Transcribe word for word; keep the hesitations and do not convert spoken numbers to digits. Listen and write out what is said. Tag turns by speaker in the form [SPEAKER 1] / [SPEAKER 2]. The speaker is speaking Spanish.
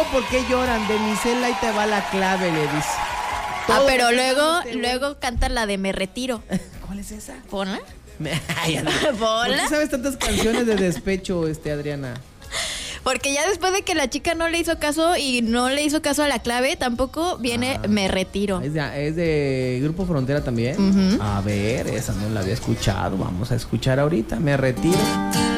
[SPEAKER 1] por qué lloran. De mi cel ahí te va la clave, le dice.
[SPEAKER 2] Ah,
[SPEAKER 1] Todo
[SPEAKER 2] pero
[SPEAKER 1] lo que
[SPEAKER 2] luego,
[SPEAKER 1] hace este
[SPEAKER 2] luego canta la de Me Retiro.
[SPEAKER 1] ¿Cuál es esa?
[SPEAKER 2] ¿Ponla?
[SPEAKER 1] Me- Ay, Adriana. ¿Por
[SPEAKER 2] ¿Ponla?
[SPEAKER 1] qué sabes tantas canciones de despecho, este, Adriana?
[SPEAKER 2] Porque ya después de que la chica no le hizo caso y no le hizo caso a la clave, tampoco viene
[SPEAKER 1] Ah.
[SPEAKER 2] Me Retiro.
[SPEAKER 1] ¿Es de, es de Grupo Frontera también?
[SPEAKER 2] Ujú.
[SPEAKER 1] A ver, esa no la había escuchado. Vamos a escuchar ahorita. Me retiro.